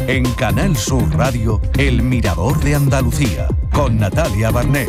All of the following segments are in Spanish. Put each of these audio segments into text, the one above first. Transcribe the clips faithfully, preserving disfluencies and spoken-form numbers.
En Canal Sur Radio, El Mirador de Andalucía, con Natalia Barnés.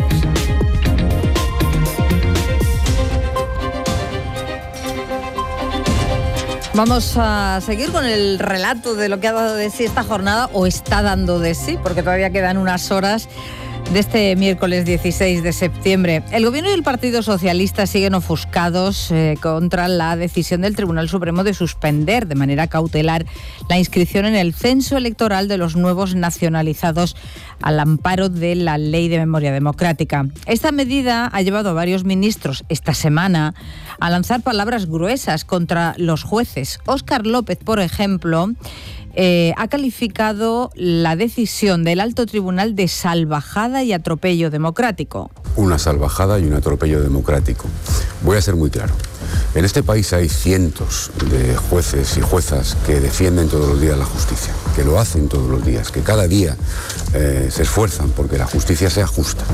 Vamos a seguir con el relato de lo que ha dado de sí esta jornada, o está dando de sí, porque todavía quedan unas horas de este miércoles dieciséis de septiembre. El Gobierno y el Partido Socialista siguen ofuscados eh, contra la decisión del Tribunal Supremo de suspender de manera cautelar la inscripción en el censo electoral de los nuevos nacionalizados al amparo de la Ley de Memoria Democrática. Esta medida ha llevado a varios ministros esta semana a lanzar palabras gruesas contra los jueces. Óscar López, por ejemplo, Eh, ha calificado la decisión del Alto Tribunal de salvajada y atropello democrático. Una salvajada y un atropello democrático. Voy a ser muy claro. En este país hay cientos de jueces y juezas que defienden todos los días la justicia, que lo hacen todos los días, que cada día eh, se esfuerzan porque la justicia sea justa.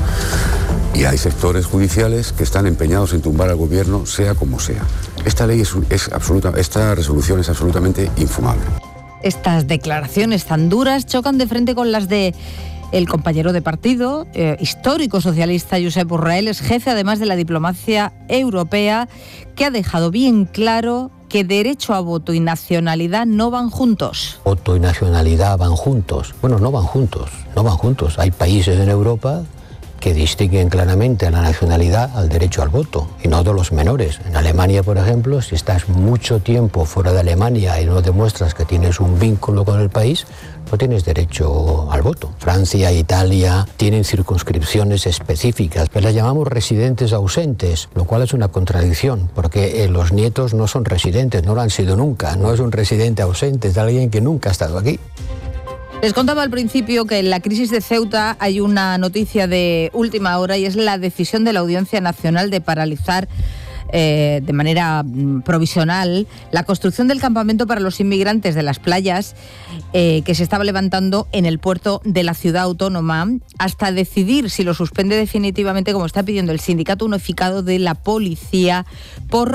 Y hay sectores judiciales que están empeñados en tumbar al gobierno, sea como sea. Esta ley es, es absoluta, esta resolución es absolutamente infumable. Estas declaraciones tan duras chocan de frente con las de el compañero de partido, eh, histórico socialista Josep Borrell, es jefe además de la diplomacia europea, que ha dejado bien claro que derecho a voto y nacionalidad no van juntos. Voto y nacionalidad van juntos. Bueno, no van juntos, no van juntos. Hay países en Europa que distinguen claramente a la nacionalidad al derecho al voto, y no de los menores. En Alemania, por ejemplo, si estás mucho tiempo fuera de Alemania y no demuestras que tienes un vínculo con el país, no tienes derecho al voto. Francia e Italia tienen circunscripciones específicas, que las llamamos residentes ausentes, lo cual es una contradicción, porque eh, los nietos no son residentes, no lo han sido nunca. No es un residente ausente, es alguien que nunca ha estado aquí. Les contaba al principio que en la crisis de Ceuta hay una noticia de última hora, y es la decisión de la Audiencia Nacional de paralizar eh, de manera provisional la construcción del campamento para los inmigrantes de las playas eh, que se estaba levantando en el puerto de la ciudad autónoma, hasta decidir si lo suspende definitivamente, como está pidiendo el Sindicato Unificado de la Policía, por